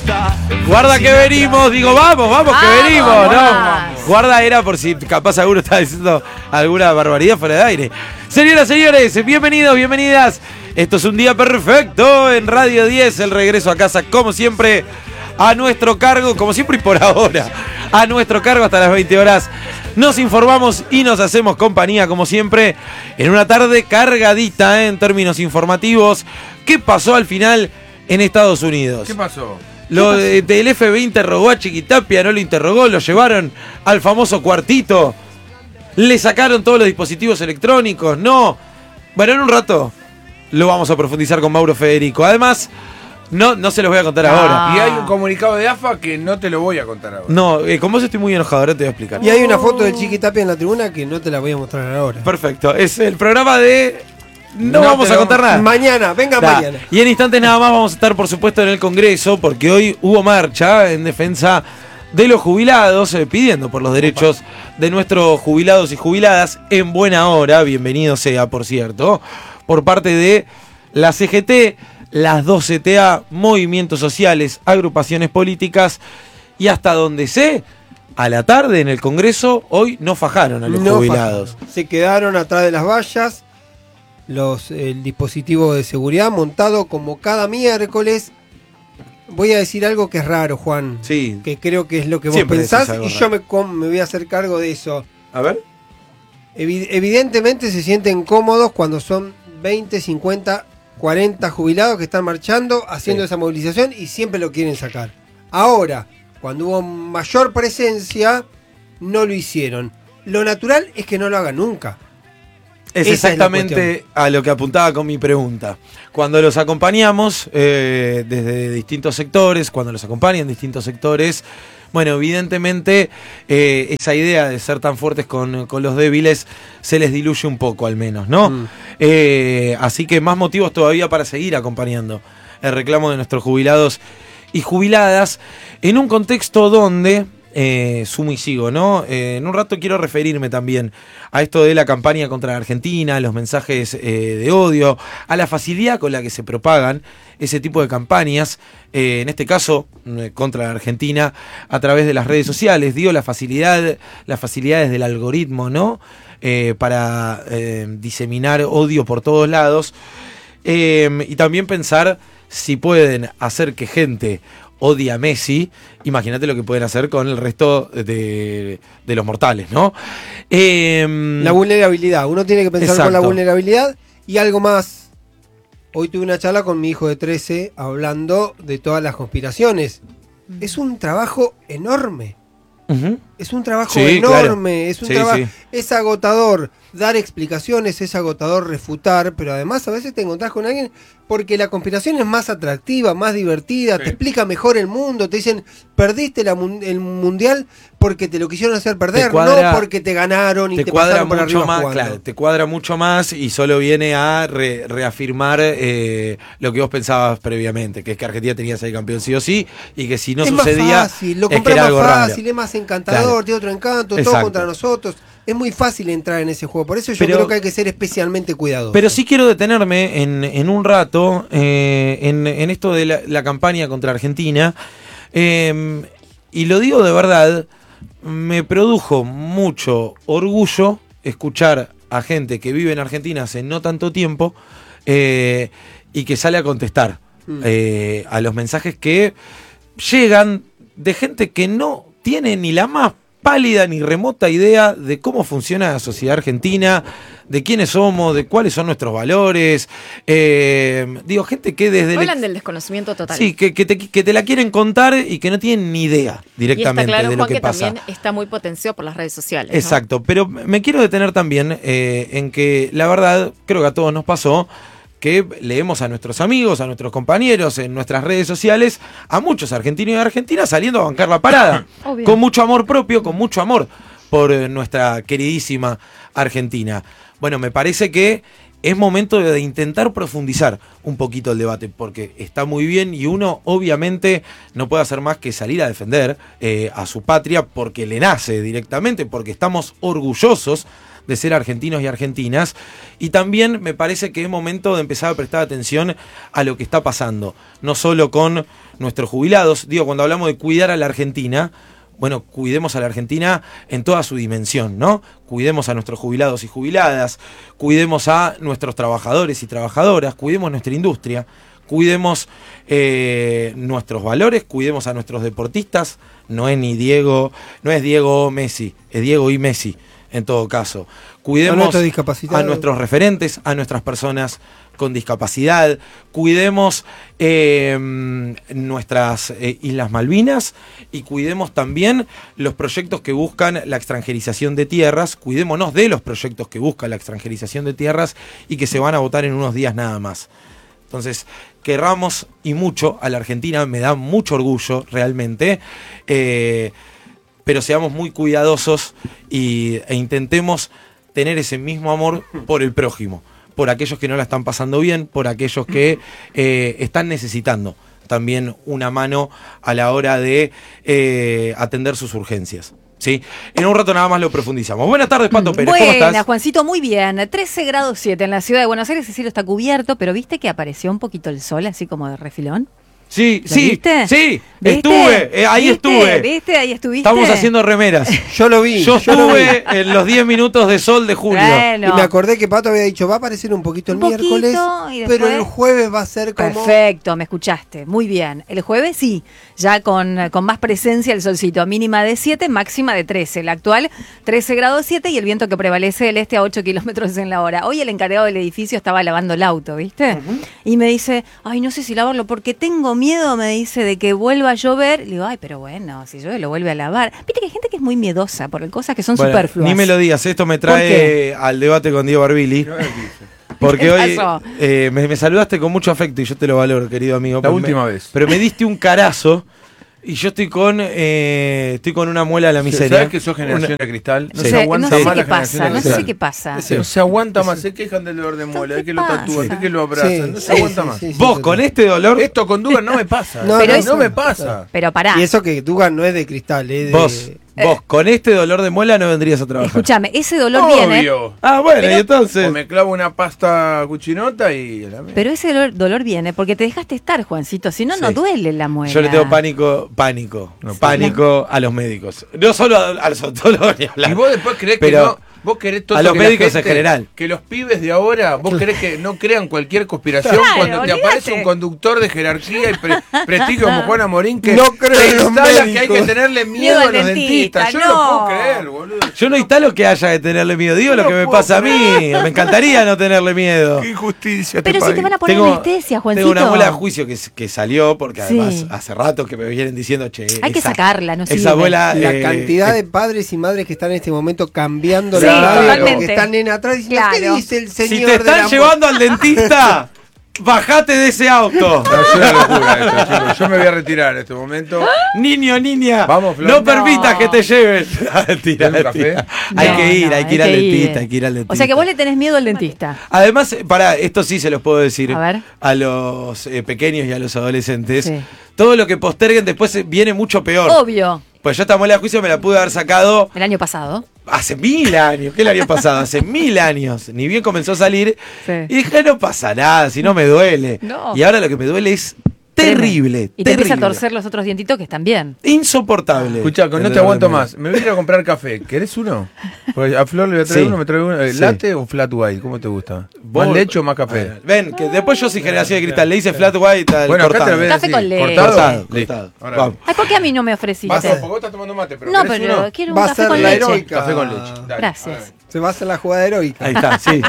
Guarda que venimos, digo, vamos que venimos, ¿no? Guarda era por si capaz alguno estaba diciendo alguna barbaridad fuera de aire. Señoras, señores, bienvenidos, bienvenidas. Esto es un día perfecto en Radio 10, el regreso a casa, como siempre, a nuestro cargo, como siempre y por ahora, a nuestro cargo hasta las 20 horas. Nos informamos y nos hacemos compañía, como siempre, en una tarde cargadita en términos informativos. ¿Qué pasó al final en Estados Unidos? ¿Qué pasó? Del FBI interrogó a Chiquitapia, no lo interrogó, lo llevaron al famoso cuartito, le sacaron todos los dispositivos electrónicos, no. Bueno, en un rato lo vamos a profundizar con Mauro Federico. Además, no se los voy a contar ahora. Y hay un comunicado de AFA que no te lo voy a contar ahora. No, con vos estoy muy enojado, ahora te voy a explicar. Y hay una foto del Chiquitapia en la tribuna que no te la voy a mostrar ahora. Perfecto, es el programa de... No vamos a contar nada. Mañana, venga mañana. Y en instantes nada más vamos a estar, por supuesto, en el Congreso, porque hoy hubo marcha en defensa de los jubilados, pidiendo por los derechos de nuestros jubilados y jubiladas en buena hora, bienvenido sea, por cierto, por parte de la CGT, las 2 CTA, movimientos sociales, agrupaciones políticas, y hasta donde sé, a la tarde en el Congreso, hoy no fajaron a los jubilados. Se quedaron atrás de las vallas. El dispositivo de seguridad montado como cada miércoles. Voy a decir algo que es raro, Juan. Sí. Que creo que es lo que vos Siempre pensás decís algo y yo me voy a hacer cargo de eso. A ver. Evidentemente se sienten cómodos cuando son 20, 50, 40 jubilados que están marchando, haciendo esa movilización y siempre lo quieren sacar. Ahora, cuando hubo mayor presencia, no lo hicieron. Lo natural es que no lo hagan nunca. Es exactamente a lo que apuntaba con mi pregunta. Cuando los acompañamos desde distintos sectores, cuando los acompañan distintos sectores, bueno, evidentemente esa idea de ser tan fuertes con los débiles se les diluye un poco al menos, ¿no? Así que más motivos todavía para seguir acompañando el reclamo de nuestros jubilados y jubiladas en un contexto donde... sumo y sigo, ¿no? En un rato quiero referirme también a esto de la campaña contra la Argentina, los mensajes de odio, a la facilidad con la que se propagan ese tipo de campañas, en este caso contra la Argentina, a través de las redes sociales. Digo, las facilidades del algoritmo, ¿no? Para diseminar odio por todos lados. Y también pensar si pueden hacer que gente odia a Messi, imagínate lo que pueden hacer con el resto de los mortales, ¿no? La vulnerabilidad, uno tiene que pensar exacto. Con la vulnerabilidad y algo más. Hoy tuve una charla con mi hijo de 13 hablando de todas las conspiraciones. Es un trabajo enorme. Uh-huh. Es un trabajo Claro. enorme, es un trabajo, sí. Es agotador dar explicaciones, es agotador refutar, pero además a veces te encontrás con alguien porque la conspiración es más atractiva, más divertida, te explica mejor el mundo, te dicen perdiste el mundial porque te lo quisieron hacer perder, no porque te ganaron y te pasaron por arriba más, jugando. claro, te cuadra mucho más y solo viene a reafirmar lo que vos pensabas previamente, que es que Argentina tenía que ser campeón sí o sí y que si no es sucedía más fácil, lo es que era compramos algo fácil, raro. es más encantador, Claro. tiene otro encanto, Exacto. todo contra nosotros. Es muy fácil entrar en ese juego, por eso yo creo que hay que ser especialmente cuidadoso. Pero sí quiero detenerme en un rato en esto de la campaña contra Argentina, y lo digo de verdad, me produjo mucho orgullo escuchar a gente que vive en Argentina hace no tanto tiempo y que sale a contestar a los mensajes que llegan de gente que no tiene ni la más pálida ni remota idea de cómo funciona la sociedad argentina, de quiénes somos, de cuáles son nuestros valores. Digo, gente que desde... Hablan del desconocimiento total. Sí, que te la quieren contar y que no tienen ni idea directamente y está claro, de lo Juan, que pasa. También está muy potenciado por las redes sociales. Exacto, ¿no? pero me quiero detener también en que la verdad, creo que a todos nos pasó, que leemos a nuestros amigos, a nuestros compañeros en nuestras redes sociales, a muchos argentinos y argentinas saliendo a bancar la parada, con mucho amor propio, con mucho amor por nuestra queridísima Argentina. Bueno, me parece que es momento de intentar profundizar un poquito el debate, porque está muy bien y uno obviamente no puede hacer más que salir a defender a su patria porque le nace directamente, porque estamos orgullosos de ser argentinos y argentinas. Y también me parece que es momento de empezar a prestar atención a lo que está pasando, no solo con nuestros jubilados. Digo, cuando hablamos de cuidar a la Argentina, bueno, cuidemos a la Argentina en toda su dimensión, ¿no? Cuidemos a nuestros jubilados y jubiladas, cuidemos a nuestros trabajadores y trabajadoras, cuidemos nuestra industria, cuidemos nuestros valores, cuidemos a nuestros deportistas. No es Diego o Messi, es Diego y Messi en todo caso. Cuidemos a nuestros referentes, a nuestras personas con discapacidad, cuidemos nuestras Islas Malvinas y cuidemos también los proyectos que buscan la extranjerización de tierras, cuidémonos de los proyectos que buscan la extranjerización de tierras y que se van a votar en unos días nada más. Entonces, querramos y mucho a la Argentina, me da mucho orgullo realmente, pero seamos muy cuidadosos e intentemos tener ese mismo amor por el prójimo, por aquellos que no la están pasando bien, por aquellos que están necesitando también una mano a la hora de atender sus urgencias. ¿Sí? En un rato nada más lo profundizamos. Buenas tardes, Pato Pérez. ¿Cómo estás? Buenas, Juancito, muy bien. 13 grados 7 en la ciudad de Buenos Aires, el cielo está cubierto, pero ¿viste que apareció un poquito el sol, así como de refilón? Sí, ¿Lo viste? sí, ¿Viste? estuve, ahí ¿Viste? estuve. ¿Viste? Ahí estuviste. Estamos haciendo remeras. Yo lo vi. Yo estuve en los 10 minutos de sol de julio. Bueno. Y me acordé que Pato había dicho, va a aparecer un poquito el Un poquito, miércoles, y después- pero el jueves va a ser como... Perfecto, me escuchaste. Muy bien. El jueves sí, ya con más presencia el solcito. Mínima de 7, máxima de 13. La actual 13 grados 7 y el viento que prevalece del este a 8 kilómetros en la hora. Hoy el encargado del edificio estaba lavando el auto, ¿viste? Y me dice, ay, no sé si lavarlo porque tengo miedo, me dice, de que vuelva a llover. Le digo, ay, pero bueno, si llueve lo vuelve a lavar. Viste que hay gente que es muy miedosa por cosas que son Bueno, superfluas. ni me lo digas, esto me ¿Por trae al debate con Diego Barbili. Porque ¿Qué hoy pasó? me saludaste con mucho afecto y yo te lo valoro, querido amigo. La Pero última vez. Pero me diste un carazo y yo estoy con una muela a la miseria. ¿Sabes que sos generación de cristal? No Sí. sé, aguanta no sé más qué la pasa, generación de no sé cristal. qué pasa. No se aguanta más, se quejan del dolor de muela, de que lo ¿Qué tatúan, pasa? de que lo abrazan, no se aguanta más. Vos con este dolor, Esto con Dugan no me pasa. No, Pero no, eso- me pasa. Pero pará. Y eso que Dugan no es de cristal, es de... vos con este dolor de muela no vendrías a trabajar. Escúchame, ese dolor viene. Obvio. Ah, bueno, Pero- y entonces. O me clavo una pasta cuchinota y la mía. Pero ese dolor viene porque te dejaste estar, Juancito. Si no, no Sí. duele la muela. Yo le tengo pánico a los médicos. No solo a los odontólogos ni Y hablar. vos después creés que Pero no. Vos querés todo a los que la médicos gente- en general. Que los pibes de ahora, vos querés que no crean cualquier conspiración Claro, cuando te olvídate. aparece un conductor de jerarquía y prestigio como Juana Morín que No creo te en los instala que hay médicos. que tenerle miedo a los dentistas. Yo no no. puedo creer, boludo. Yo no instalo que haya de tenerle miedo. Digo No lo que me puedo pasa a mí. Me encantaría no tenerle miedo. Qué injusticia. Pero si te van a poner anestesia, Juancito. Tengo una muela de juicio que salió porque Sí. además hace rato que me vienen diciendo, che, Hay que sacarla, no sirve. esa abuela La cantidad de padres y madres que están en este momento cambiando Sí, la radio totalmente. porque están en atrás diciendo, Claro. ¿qué dice el señor si te de están la llevando al dentista, bajate de ese auto. No, es una locura esto, chicos. Yo me voy a retirar en este momento. Niño, niña, Vamos, Flor. no No. permitas que te lleven. Mentira, ¿Dame un café? mentira. Hay que ir al dentista, hay que ir al dentista. O sea que vos le tenés miedo al dentista. Además, esto sí se los puedo decir A ver. a los pequeños y a los adolescentes. Sí. Todo lo que posterguen después viene mucho peor. Obvio. Pues yo esta muela de juicio me la pude haber sacado El año pasado. hace 1000 años. ¿Qué el año pasado? Hace 1000 años. Ni bien comenzó a salir. Sí. Y dije, no pasa nada, si no me duele. No. Y ahora lo que me duele es terrible. Y te empieza a terrible. torcer los otros dientitos que están bien. Insoportable. Escuchá, no El te dolor aguanto de muela. más. Me voy a ir a comprar café. ¿Querés uno? Porque a Flor le voy a traer Sí. uno, me trae uno. Sí. ¿Latte o flat white? ¿Cómo te gusta? Vos- ¿Más leche o más café? Ven, que después yo soy generación de cristal. Le hice flat white al Bueno, acá te cortado. lo voy a Café decir. con leche. ¿Cortado? Cortado, Listo. cortado. Ahora Vamos. Ay, ¿por qué a mí no me ofreciste? Vas a- porque vos estás tomando mate, pero No, ¿querés pero uno? quiero un Va a café ser con la leche. heroica. Café con leche. Dale, Gracias. a ver. Se va a hacer la jugada heroica. Ahí está, sí.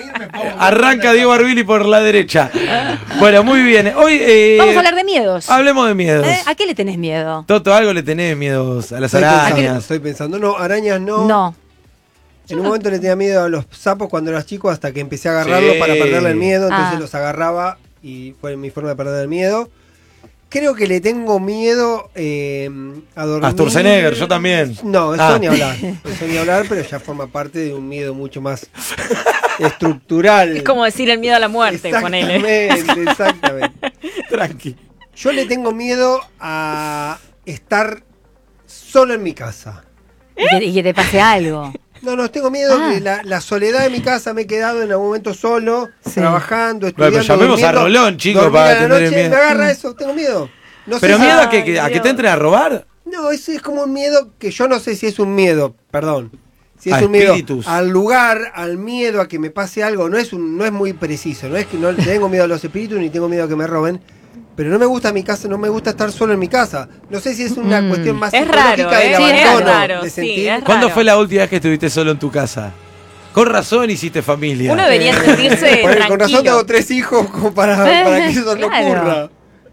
Arranca Diego Barbili por la derecha. Bueno, muy bien. Hoy Vamos a hablar de miedos. hablemos de miedos. ¿A qué le tenés miedo? Toto, algo le tenés miedos a las Estoy pensando, arañas. estoy pensando, no, arañas no. No. En un momento le tenía miedo a los sapos cuando eras chico hasta que empecé a agarrarlos Sí. para perderle el miedo, entonces Ah. los agarraba y fue mi forma de perder el miedo. Creo que le tengo miedo a dormir. A Sturzenegger, yo también. No, eso Ah. ni hablar. Eso ni hablar, pero ya forma parte de un miedo mucho más estructural. Es como decir el miedo a la muerte, ponele. Exactamente. Tranqui. Yo le tengo miedo a estar solo en mi casa. Y que te pase algo. No, tengo miedo de la soledad de mi casa. Me he quedado en algún momento solo, trabajando, estudiando. Pero llamemos a Rolón, chicos, para tener miedo. Me agarra eso, tengo miedo. No ¿Pero miedo a que te entren a robar? No, ese es como un miedo que yo no sé si es un miedo, perdón. Si es un miedo al lugar, al miedo a que me pase algo, no es muy preciso. No es que no tengo miedo a los espíritus ni tengo miedo a que me roben. Pero no me gusta mi casa, no me gusta estar solo en mi casa. No sé si es una cuestión más psicológica del abandono, de sentir. ¿Cuándo fue la última vez que estuviste solo en tu casa? Con razón hiciste familia. Uno debería sentirse tranquilo. Con razón tengo 3 hijos como para que eso no ocurra.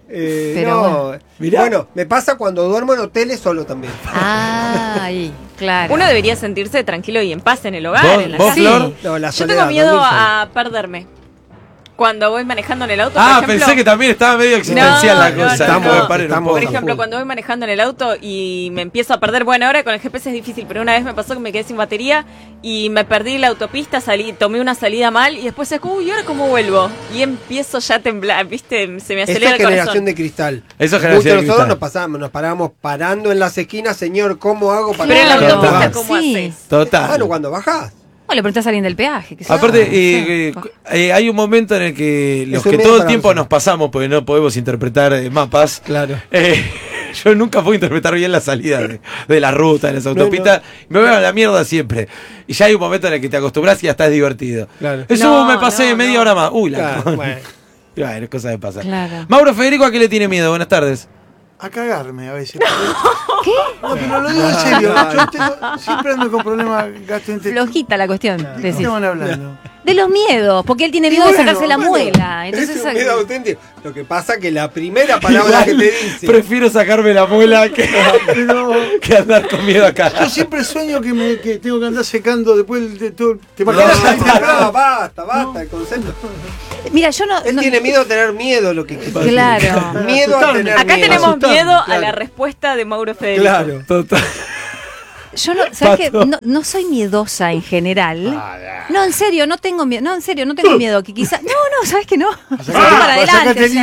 Bueno, me pasa cuando duermo en hoteles solo también. Ay, claro. Uno debería sentirse tranquilo y en paz en el hogar, en la casa. Flor? No, Yo tengo miedo a perderme. Cuando voy manejando en el auto, por ejemplo, pensé que también estaba medio existencial la cosa. Estamos por ejemplo, cuando voy manejando en el auto y me empiezo a perder, bueno, ahora con el GPS es difícil, pero una vez me pasó que me quedé sin batería y me perdí la autopista, tomé una salida mal y después es ¿y ahora cómo vuelvo? Y empiezo ya a temblar, ¿viste? Se me acelera el corazón. Generación de cristal. Eso es generación de cristal. Nosotros nos parábamos parando en las esquinas, señor, ¿cómo hago para Pero en la autopista, ¿cómo haces? Total. Bueno, cuando bajás. O le preguntás a alguien del peaje. Aparte, hay un momento en el que los que todo el tiempo nos pasamos, porque no podemos interpretar mapas. Claro. Yo nunca puedo interpretar bien la salida de la ruta, de las autopistas. Me voy a la mierda siempre. Y ya hay un momento en el que te acostumbras y ya estás divertido. Claro. Eso me pasé media hora más. Bueno, es cosa que pasa. Claro. Mauro Federico, ¿a qué le tiene miedo? Buenas tardes. A cagarme a veces. ¿Qué? No, pero lo digo en serio. Yo siempre ando con problemas gastrointestinales. Flojita la cuestión. ¿De qué estaban hablando? De los miedos, porque él tiene miedo de sacarse la muela. Entonces, es un miedo auténtico. Lo que pasa que la primera palabra que te dice. Prefiero sacarme la muela que andar con miedo acá. Yo siempre sueño que tengo que andar secando después de todo. ¿Te imaginas? No, basta, el concepto. Mira, yo no. Él tiene miedo a tener miedo, lo que claro. Miedo a tener Acá miedo. tenemos miedo a la respuesta de Mauro Federico. Claro. Total. Yo no, ¿sabes qué? No soy miedosa en general. No, en serio, no tengo miedo. No, en serio, no tengo miedo. Que quizás. No, ¿sabes qué no? Para adelante. O sea,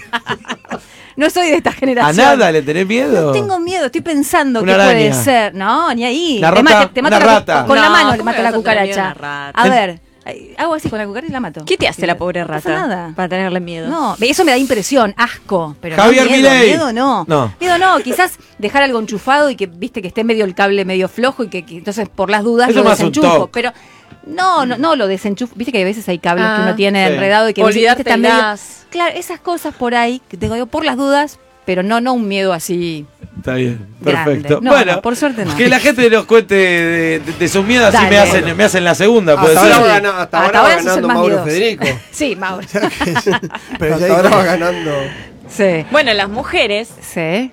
no soy de esta generación. ¿A nada le tenés miedo? No tengo miedo, estoy pensando una qué araña. puede ser. No, ni ahí. La rata, te mato una rata. Con la mano le ¿cómo mato le la vas a tener miedo cucaracha. a una rata? A ver, hago así con la cucaracha y la mato. ¿Qué te hace la pobre rata? No pasa nada. Para tenerle miedo. No, eso me da impresión, asco. Pero Javier no, miedo, Milei. miedo no. Miedo no, quizás dejar algo enchufado y que viste que esté medio el cable medio flojo y que entonces por las dudas eso lo más desenchufo. Pero no lo desenchufo. Viste que a veces hay cables que uno tiene enredado y que olvidarte está medio. Claro, esas cosas por ahí que tengo yo por las dudas, pero no un miedo así. Está bien, grande. perfecto. No, bueno, por suerte no. Que la gente nos cuente de sus miedos, así me hacen la segunda. Hasta ahora va sos el ganando más Mauro miedoso. Federico. Sí, Mauro. Pero Hasta ahora va ganando. Sí. Bueno, las mujeres, Sí.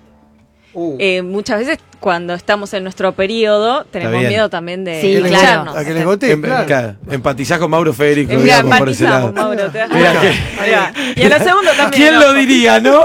muchas veces cuando estamos en nuestro periodo, tenemos bien. miedo también de Sí, escucharnos. A que les conté, claro. Empatizás con Mauro Federico, Mira, digamos, por ese lado. empatizamos, Mauro, te das Mirá cuenta. Mirá. Y a la segunda también. ¿Quién lo diría, no?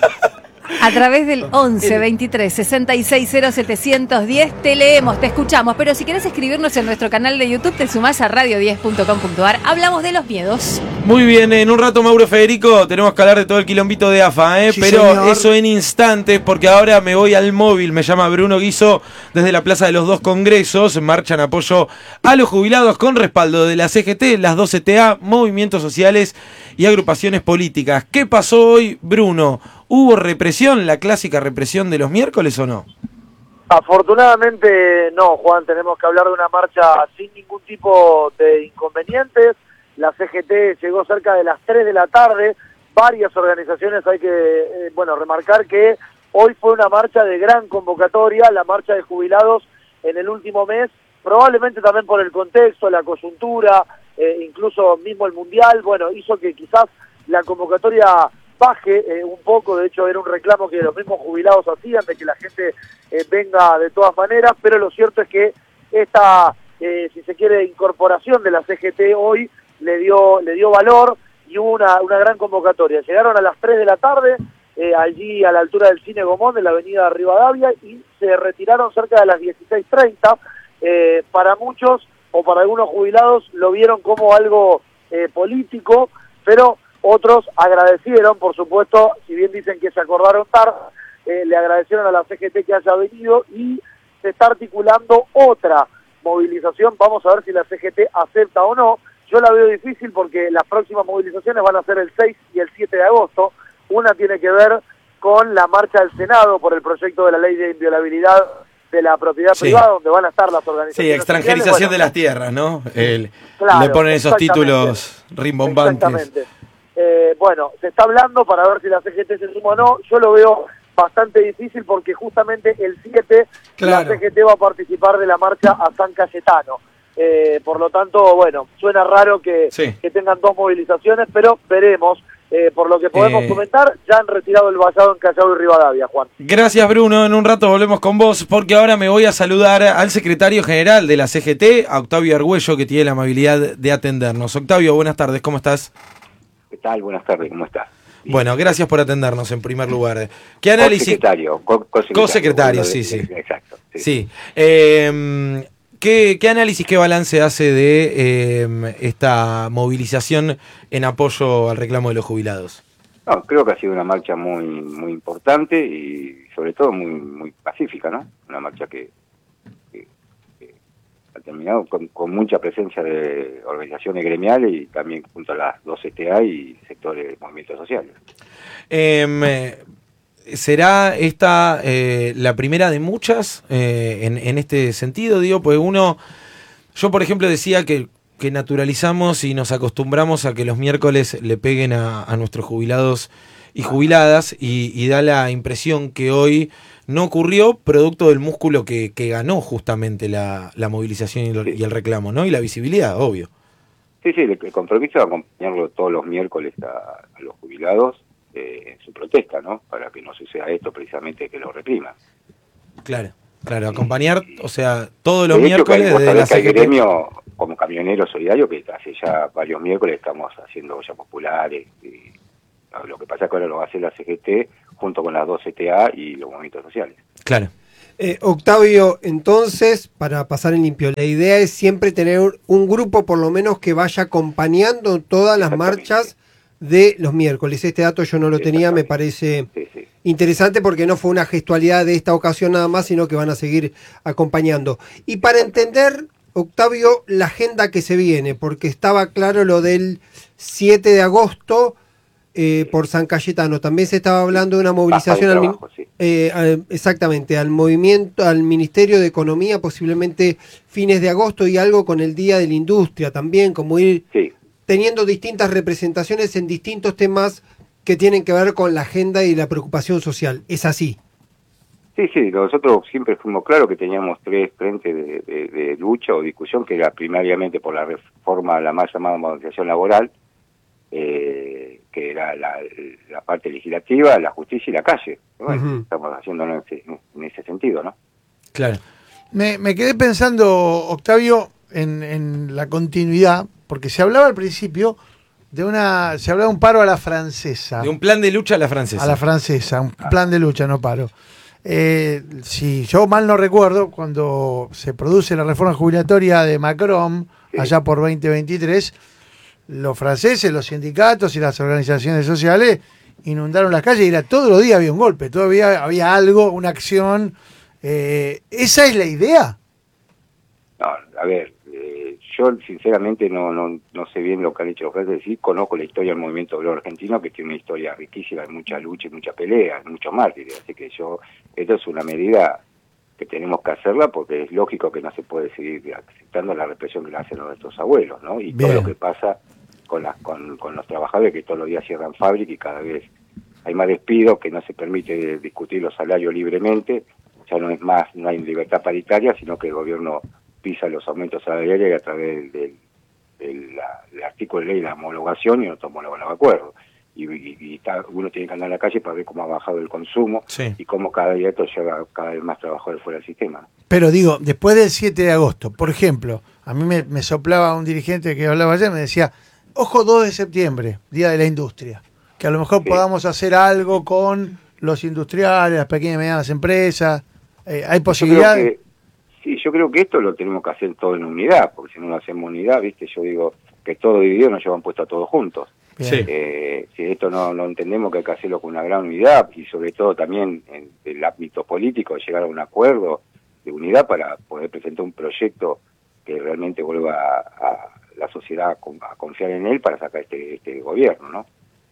A través del 11 23 66 0 710 te leemos, te escuchamos. Pero si querés escribirnos en nuestro canal de YouTube, te sumás a radio10.com.ar. Hablamos de los miedos. Muy bien, en un rato, Mauro Federico, tenemos que hablar de todo el quilombito de AFA, Sí, pero señor. eso en instantes, porque ahora me voy al móvil. Me llama Bruno Guiso desde la Plaza de los Dos Congresos. Marcha en apoyo a los jubilados con respaldo de la CGT, las 2 CTA, movimientos sociales y agrupaciones políticas. ¿Qué pasó hoy, Bruno? ¿Hubo represión, la clásica represión de los miércoles o no? Afortunadamente no, Juan, tenemos que hablar de una marcha sin ningún tipo de inconvenientes. La CGT llegó cerca de las 3 de la tarde, varias organizaciones, hay que remarcar que hoy fue una marcha de gran convocatoria, la marcha de jubilados en el último mes, probablemente también por el contexto, la coyuntura, incluso mismo el Mundial, hizo que quizás la convocatoria baje un poco. De hecho era un reclamo que los mismos jubilados hacían, de que la gente venga de todas maneras, pero lo cierto es que esta, si se quiere, incorporación de la CGT hoy le dio valor y hubo una gran convocatoria. Llegaron a las 3 de la tarde, allí a la altura del Cine Gomón, de la avenida Rivadavia, y se retiraron cerca de las 16:30. Para muchos, o para algunos jubilados, lo vieron como algo político, pero otros agradecieron, por supuesto, si bien dicen que se acordaron tarde, le agradecieron a la CGT que haya venido, y se está articulando otra movilización, vamos a ver si la CGT acepta o no. Yo la veo difícil porque las próximas movilizaciones van a ser el 6 y el 7 de agosto. Una tiene que ver con la marcha del Senado por el proyecto de la ley de inviolabilidad de la propiedad privada, donde van a estar las organizaciones. Sí, extranjerización de las tierras, ¿no? Claro, le ponen esos títulos rimbombantes. Exactamente. Bueno, se está hablando para ver si la CGT se suma o no. Yo lo veo bastante difícil porque justamente el 7 la CGT va a participar de la marcha a San Cayetano. Por lo tanto, bueno, suena raro que tengan dos movilizaciones, pero veremos. Por lo que podemos comentar, ya han retirado el vallado en Callao y Rivadavia, Juan. Gracias, Bruno. En un rato volvemos con vos, porque ahora me voy a saludar al secretario general de la CGT, a Octavio Argüello, que tiene la amabilidad de atendernos. Octavio, buenas tardes, ¿cómo estás? ¿Qué tal? Buenas tardes, ¿cómo estás? Bien. Bueno, gracias por atendernos en primer lugar. ¿Qué análisis? Co-secretario, sí. Exacto. Sí. ¿Qué análisis, qué balance hace de esta movilización en apoyo al reclamo de los jubilados? No, creo que ha sido una marcha muy importante y sobre todo muy pacífica, ¿no? Una marcha que ha terminado con mucha presencia de organizaciones gremiales y también junto a las dos CTA y sectores de movimientos sociales. ¿Será esta la primera de muchas en este sentido? Digo, pues yo por ejemplo decía que naturalizamos y nos acostumbramos a que los miércoles le peguen a nuestros jubilados y jubiladas y da la impresión que hoy no ocurrió producto del músculo que ganó justamente la movilización y el reclamo, ¿no? Y la visibilidad, obvio. Sí, el compromiso de acompañarlo todos los miércoles a los jubilados en su protesta, ¿no? Para que no suceda esto precisamente que lo reprima. Claro, acompañar, o sea, todos los miércoles desde la CGT. Hay gremio como Camioneros Solidarios que hace ya varios miércoles estamos haciendo ollas populares y lo que pasa es que ahora lo va a hacer la CGT junto con las dos CTA y los movimientos sociales. Claro. Octavio, entonces, para pasar en limpio, la idea es siempre tener un grupo por lo menos que vaya acompañando todas las marchas de los miércoles. Este dato yo no lo tenía, me parece interesante porque no fue una gestualidad de esta ocasión nada más, sino que van a seguir acompañando. Y para entender, Octavio, la agenda que se viene, porque estaba claro lo del 7 de agosto por San Cayetano, también se estaba hablando de una movilización exactamente, al movimiento, al Ministerio de Economía, posiblemente fines de agosto, y algo con el Día de la Industria también, como ir teniendo distintas representaciones en distintos temas que tienen que ver con la agenda y la preocupación social. ¿Es así? Sí, nosotros siempre fuimos claros que teníamos tres frentes de lucha o discusión, que era primariamente por la reforma, la más llamada modernización laboral, que era la parte legislativa, la justicia y la calle. Bueno, estamos haciéndolo en ese sentido, ¿no? Claro. Me quedé pensando, Octavio, en la continuidad, porque se hablaba al principio se hablaba de un paro a la francesa. De un plan de lucha a la francesa. A la francesa, un plan de lucha, no paro. Si yo mal no recuerdo, cuando se produce la reforma jubilatoria de Macron, allá por 2023, los franceses, los sindicatos y las organizaciones sociales inundaron las calles y todos los días había un golpe, todavía había algo, una acción. ¿Esa es la idea? No, a ver, yo sinceramente no sé bien lo que han hecho los franceses. Sí conozco la historia del movimiento obrero argentino, que tiene una historia riquísima, de mucha lucha y mucha pelea, muchos mártires, así que esto es una medida que tenemos que hacerla porque es lógico que no se puede seguir aceptando la represión que le hacen a nuestros abuelos, ¿no? Y todo lo que pasa con los trabajadores que todos los días cierran fábrica y cada vez hay más despidos, que no se permite discutir los salarios libremente, ya no hay libertad paritaria, sino que el gobierno pisa los aumentos salariales a través del artículo de ley de la homologación y no homologan los acuerdos. Y uno tiene que andar en la calle para ver cómo ha bajado el consumo y cómo cada día esto lleva cada vez más trabajadores fuera del sistema. Pero digo, después del 7 de agosto, por ejemplo, a mí me soplaba un dirigente que hablaba ayer, me decía, ojo 2 de septiembre, Día de la Industria, que a lo mejor podamos hacer algo con los industriales, las pequeñas y medianas empresas. ¿Hay posibilidades? Yo creo que esto lo tenemos que hacer todo en unidad, porque si no lo hacemos en unidad, yo digo que todo dividido nos llevan puesto a todos juntos. Si esto no entendemos que hay que hacerlo con una gran unidad y sobre todo también en el ámbito político, llegar a un acuerdo de unidad para poder presentar un proyecto que realmente vuelva a la sociedad a confiar en él para sacar este gobierno, ¿no?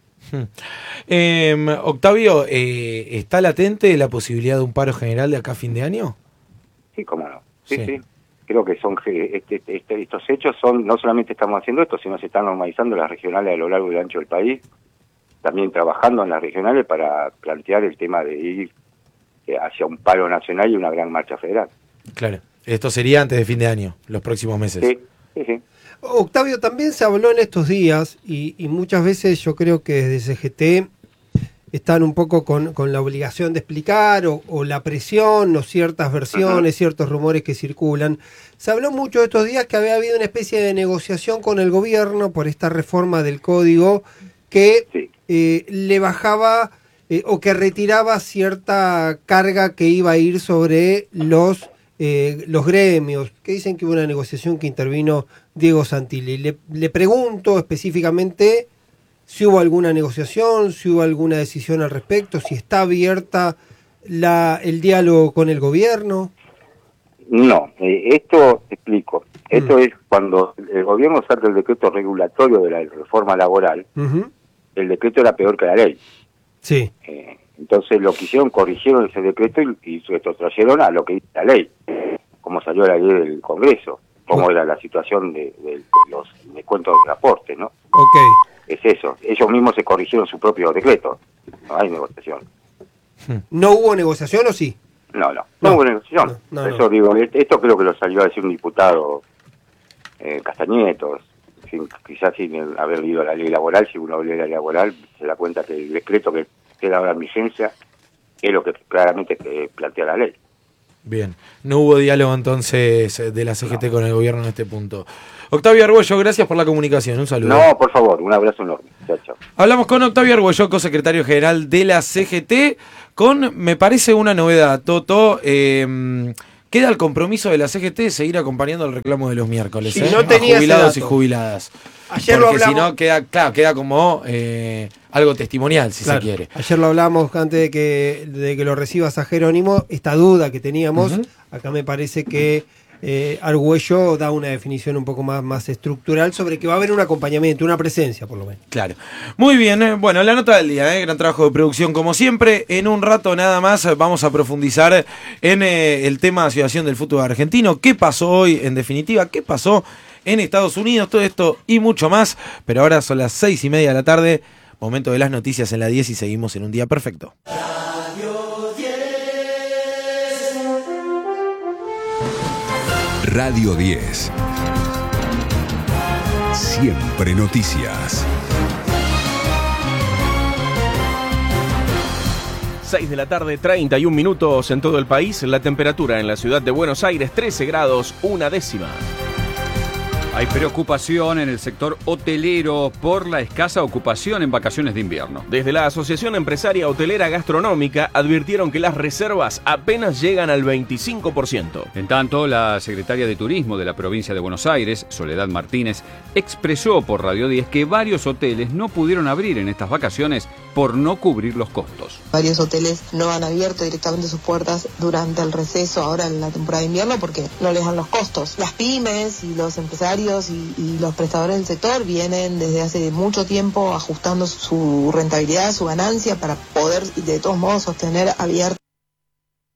Octavio, ¿está latente la posibilidad de un paro general de acá a fin de año? Sí, cómo no. Sí. Creo que estos hechos son, no solamente estamos haciendo esto, sino se están normalizando las regionales a lo largo y ancho del país, también trabajando en las regionales para plantear el tema de ir hacia un paro nacional y una gran marcha federal. Claro, esto sería antes de fin de año, los próximos meses. Sí. Octavio, también se habló en estos días y muchas veces yo creo que desde CGT están un poco con la obligación de explicar o la presión o ciertas versiones, ciertos rumores que circulan. Se habló mucho estos días que había habido una especie de negociación con el gobierno por esta reforma del código que le bajaba o que retiraba cierta carga que iba a ir sobre los gremios, que dicen que hubo una negociación que intervino Diego Santilli. Le pregunto específicamente si hubo alguna negociación, si hubo alguna decisión al respecto, si está abierta el diálogo con el gobierno. No, esto te explico. Esto es cuando el gobierno saca el decreto regulatorio de la reforma laboral. El decreto era peor que la ley. Sí. Entonces lo que hicieron, corrigieron ese decreto y se retrotrayeron a lo que dice la ley, como salió la ley del Congreso, cómo era la situación de los descuentos de aporte, ¿no? Ok. Es eso, ellos mismos se corrigieron su propio decreto, no hay negociación. ¿No hubo negociación o sí? No hubo negociación. No. Eso digo, esto creo que lo salió a decir un diputado Castañeto, quizás sin haber leído la ley laboral. Si uno lee la ley laboral se da cuenta que el decreto que queda ahora en vigencia es lo que claramente plantea la ley. Bien, no hubo diálogo entonces de la CGT con el gobierno en este punto. Octavio Argüello, gracias por la comunicación, un saludo. No, por favor, un abrazo enorme. Chao. Hablamos con Octavio Argüello, co-secretario general de la CGT, con, me parece, una novedad, Toto. Queda el compromiso de la CGT de seguir acompañando el reclamo de los miércoles, no a tenía jubilados ese y dato. jubiladas. Ayer porque lo hablamos. si no queda como algo testimonial, si se quiere. Ayer lo hablamos antes de que lo recibas a Jerónimo, esta duda que teníamos. Acá me parece que Argüello da una definición un poco más estructural sobre que va a haber un acompañamiento, una presencia por lo menos. Claro. Muy bien, bueno, la nota del día, gran trabajo de producción como siempre. En un rato nada más vamos a profundizar en el tema de Asociación del Fútbol Argentino. ¿Qué pasó hoy, en definitiva? ¿Qué pasó en Estados Unidos? Todo esto y mucho más. Pero ahora son las 6:30 de la tarde, momento de las noticias en la 10 y seguimos en un día perfecto. Radio 10. Siempre noticias. 6 de la tarde, 31 minutos en todo el país. La temperatura en la ciudad de Buenos Aires, 13 grados, 1/10. Hay preocupación en el sector hotelero por la escasa ocupación en vacaciones de invierno. Desde la Asociación Empresaria Hotelera Gastronómica advirtieron que las reservas apenas llegan al 25%. En tanto, la secretaria de Turismo de la provincia de Buenos Aires, Soledad Martínez, expresó por Radio 10 que varios hoteles no pudieron abrir en estas vacaciones por no cubrir los costos. Varios hoteles no han abierto directamente sus puertas durante el receso ahora en la temporada de invierno porque no les dan los costos. Las pymes y los empresarios y los prestadores del sector vienen desde hace mucho tiempo ajustando su rentabilidad, su ganancia para poder de todos modos sostener abierto